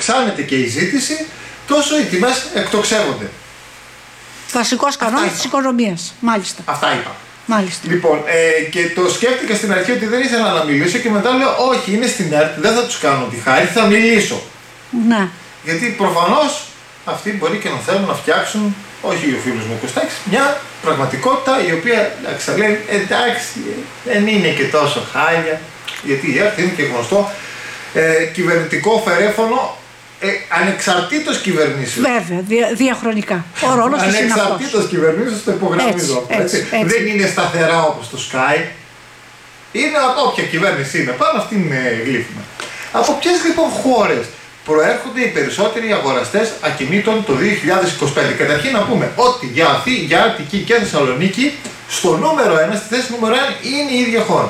αυξάνεται και η ζήτηση, τόσο οι τιμές εκτοξεύονται. Βασικός κανόνας της οικονομίας. Μάλιστα. Αυτά είπα. Μάλιστα. Λοιπόν, και το σκέφτηκα στην αρχή ότι δεν ήθελα να μιλήσω και μετά λέω όχι, είναι στην ΕΡΤ, δεν θα τους κάνω τη χάρη, θα μιλήσω. Ναι. Γιατί προφανώς αυτοί μπορεί και να θέλουν να φτιάξουν, όχι ο φίλος μου Κωστάκης, μια πραγματικότητα η οποία λέει εντάξει, δεν είναι και τόσο χάλια, γιατί η ΕΡΤ είναι και γνωστό κυβερνητικό φερέφωνο, ανεξαρτήτως κυβερνήσεων. Βέβαια, διαχρονικά. Ο ρόλος της είναι αυτός. Ανεξαρτήτως κυβερνήσεων, το υπογραμμίζω. Έτσι. Δεν είναι σταθερά όπως το Sky. Είναι όποια κυβέρνηση είναι πάνω, αυτή είναι γλύφημα. Από ποιες λοιπόν χώρες προέρχονται οι περισσότεροι αγοραστές ακινήτων το 2025? Καταρχήν να πούμε ότι για Αττική και Θεσσαλονίκη, στο νούμερο 1, στη θέση νούμερο 1 είναι η ίδια χώρα.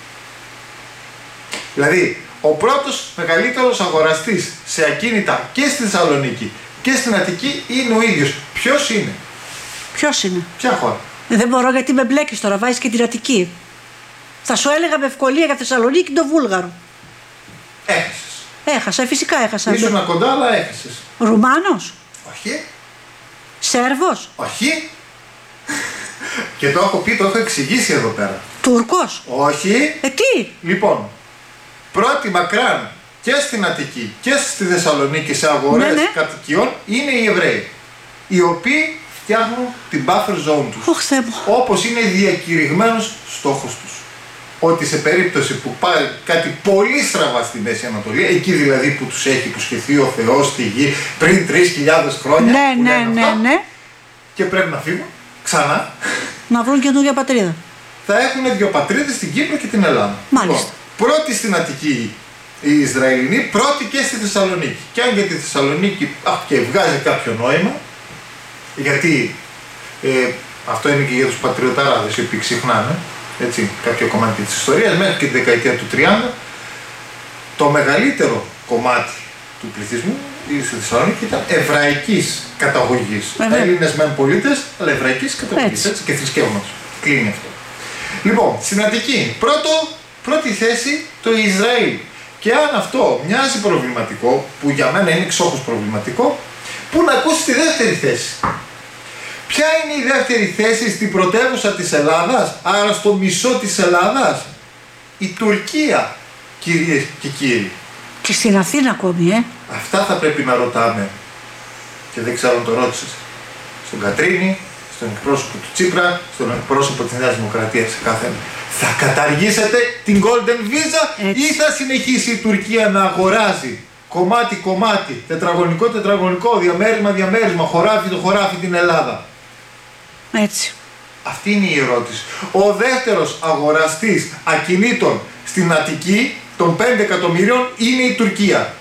Δηλαδή, ο πρώτος μεγαλύτερος αγοραστής σε ακίνητα και στη Θεσσαλονίκη και στην Αττική είναι ο ίδιος. Ποιος είναι? Ποιος είναι? Ποια χώρα? Δεν μπορώ, γιατί με μπλέκεις τώρα, βάζεις και την Αττική. Θα σου έλεγα με ευκολία για Θεσσαλονίκη το Βούλγαρο. Έχασες. Έχασα, φυσικά έχασα. Ήσουν κοντά, αλλά έχασες. Ρουμάνος? Όχι. Σέρβος? Όχι. Και το έχω πει, το έχω εξηγήσει εδώ πέρα. Τούρκος? Όχι. Τι? Λοιπόν, πρώτη μακράν και στην Αττική και στη Θεσσαλονίκη σε αγορές κατοικιών είναι οι Εβραίοι, οι οποίοι φτιάχνουν την buffer zone τους, όπως είναι διακηρυγμένος στόχος τους. Ότι σε περίπτωση που πάει κάτι πολύ στραβά στη Μέση Ανατολή, εκεί δηλαδή που τους έχει υποσχεθεί ο Θεός στη γη πριν 3.000 χρόνια, ναι, και πρέπει να φύγουν ξανά, να βρουν καινούργια πατρίδα. Θα έχουν δύο πατρίδες, στην Κύπρο και την Ελλάδα. Μάλιστα. Λοιπόν, πρώτη στην Αττική οι Ισραηλινοί, πρώτη και στη Θεσσαλονίκη. Και αν για τη Θεσσαλονίκη και βγάζει κάποιο νόημα, γιατί αυτό είναι και για τους πατριωταράδες οι οποίοι ξεχνάνε, έτσι, κάποιο κομμάτι της ιστορίας, μέχρι και τη δεκαετία του 30, το μεγαλύτερο κομμάτι του πληθυσμού στη Θεσσαλονίκη ήταν εβραϊκής καταγωγής. Έλληνες μεν πολίτες, αλλά εβραϊκής καταγωγής, έτσι, και θρησκεύματος. Κλείνει αυτό. Λοιπόν, στην Αττική, πρώτη θέση το Ισραήλ. Και αν αυτό μοιάζει προβληματικό, που για μένα είναι εξόχως προβληματικό, πού να ακούσει τη δεύτερη θέση. Ποια είναι η δεύτερη θέση στην πρωτεύουσα της Ελλάδας, άρα στο μισό της Ελλάδας? Η Τουρκία, κυρίες και κύριοι. Και στην Αθήνα ακόμη, Αυτά θα πρέπει να ρωτάμε. Και δεν ξέρω αν το ρώτησες. Στον Κατρίνη, στον εκπρόσωπο του Τσίπρα, στον εκπρόσωπο της Νέας Δημοκρατίας, σε κάθε ένα. Θα καταργήσετε την Golden Visa ή θα συνεχίσει η Τουρκία να αγοράζει κομμάτι-κομμάτι, τετραγωνικό, διαμέρισμα, χωράφι την Ελλάδα? Έτσι. Αυτή είναι η ερώτηση. Ο δεύτερος αγοραστής ακινήτων στην Αττική των 5 εκατομμυρίων είναι η Τουρκία.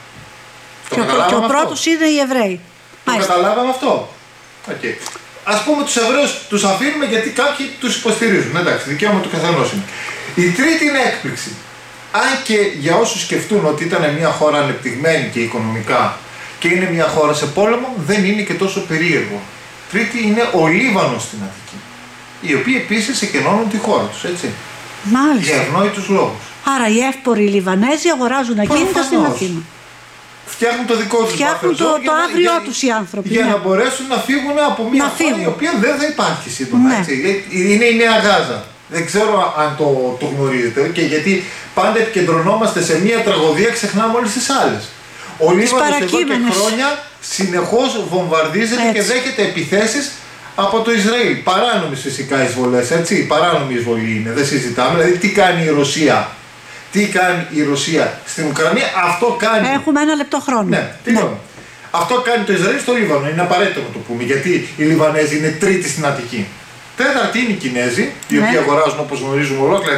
Και ο πρώτος είναι οι Εβραίοι. Το καταλάβαμε αυτό? Okay. Ας πούμε τους Εβραίους τους αφήνουμε γιατί κάποιοι τους υποστηρίζουν. Εντάξει, δικαίωμα του καθενός είναι. Η τρίτη είναι έκπληξη. Αν και για όσους σκεφτούν ότι ήταν μια χώρα ανεπτυγμένη και οικονομικά και είναι μια χώρα σε πόλεμο, δεν είναι και τόσο περίεργο. Τρίτη είναι ο Λίβανος στην Αττική, οι οποίοι επίσης εκενώνουν τη χώρα τους, έτσι. Μάλιστα. Για ευνόητους λόγους. Άρα οι εύποροι Λιβανέζοι αγοράζουν ακίνητα στην Αθήνα. Φτιάχνουν το δικό τους φτιάχνουν το αύριό τους οι άνθρωποι. Για να μπορέσουν να φύγουν από μια χώρα η οποία δεν θα υπάρχει σύντομα. Έτσι. Είναι η Νέα Γάζα. Δεν ξέρω αν το γνωρίζετε, και γιατί πάντα επικεντρωνόμαστε σε μια τραγωδία, ξεχνάμε όλες τις άλλες. Ο Λίβανος εδώ και χρόνια συνεχώς βομβαρδίζεται και δέχεται επιθέσεις από το Ισραήλ. Παράνομες φυσικά εισβολές, έτσι. Παράνομη εισβολή είναι, δεν συζητάμε. Δηλαδή τι κάνει η Ρωσία? Τι κάνει η Ρωσία στην Ουκρανία? Αυτό κάνει. Έχουμε ένα λεπτό χρόνο. Ναι, τελειώνω. Αυτό κάνει το Ισραήλ στο Λίβανο. Είναι απαραίτητο να το πούμε, γιατί οι Λιβανέζοι είναι τρίτη στην Αττική. Τέταρτη είναι οι Κινέζοι, οι οποίοι αγοράζουν, όπως γνωρίζουμε, ολόκληρα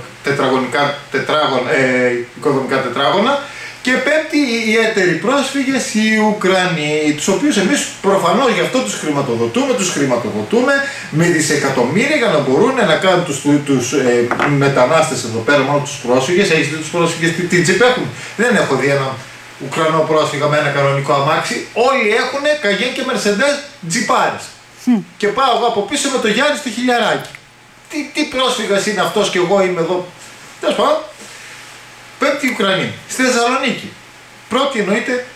οικοδομικά τετράγωνα. Και πέμπτη οι έτεροι πρόσφυγες, οι Ουκρανοί, τους οποίους εμείς προφανώς γι' αυτό τους χρηματοδοτούμε με δισεκατομμύρια για να μπορούν να κάνουν τους μετανάστες εδώ πέρα, μόνο τους πρόσφυγες. Έχεις δει τους πρόσφυγες τι τζιπ έχουν? Δεν έχω δει έναν Ουκρανό πρόσφυγα με ένα κανονικό αμάξι. Όλοι έχουν Καγέν και Μερσεντές τζιπάρες. Και πάω εγώ από πίσω με το Γιάννη στο χιλιαράκι. Τι πρόσφυγας είναι αυτός και εγώ είμαι εδώ? Τέλος πάντων. Πέμπτη Ουκρανία. Στη Θεσσαλονίκη. Πρώτη εννοείται